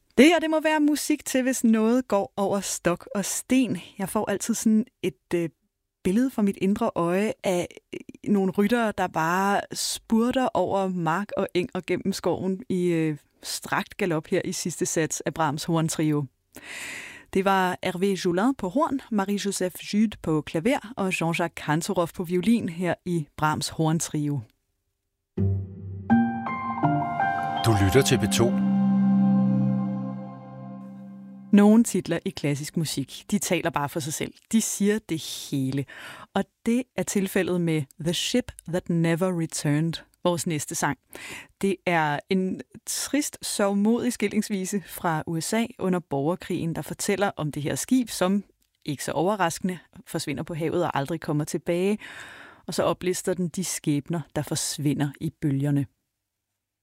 Det her, det må være musik til, hvis noget går over stok og sten. Jeg får altid sådan et billede fra mit indre øje af nogle ryttere, der bare spurter over mark og eng og gennem skoven i strakt galop her i sidste sats af Brahms horntrio. Det var Hervé Joulin på horn, Marie-Joseph Jude på klaver og Jean-Jacques Kantorov på violin her i Brahms horntrio. Du lytter til P2. Nogle titler i klassisk musik, de taler bare for sig selv. De siger det hele. Og det er tilfældet med The Ship That Never Returned, vores næste sang. Det er en trist, sørgmodig skillingsvise fra USA under borgerkrigen, der fortæller om det her skib, som ikke så overraskende forsvinder på havet og aldrig kommer tilbage. Og så oplister den de skæbner, der forsvinder i bølgerne.